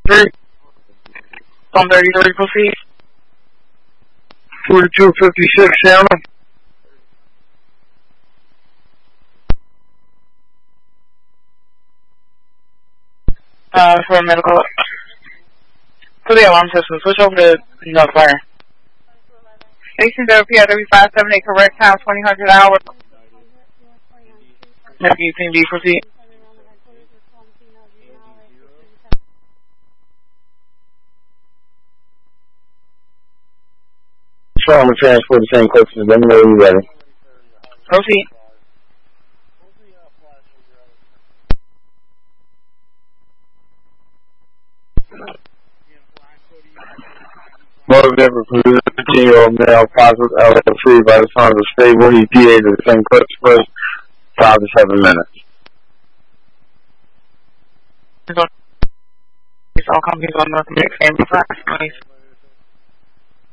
133, proceed. 4256, Shannon. For medical. For the alarm system, switch over to no fire. Station WPR 3578, correct time, 2000 hours. Nephew, Team B, proceed. Trauma transport the same questions. Let me know when you're ready. Proceed. Motor vehicle cruiser, 15-year-old male, positive LL3 by the signs of stable. He PA to the same question first, 5 to 7 minutes. All companies on North American, 5 minutes.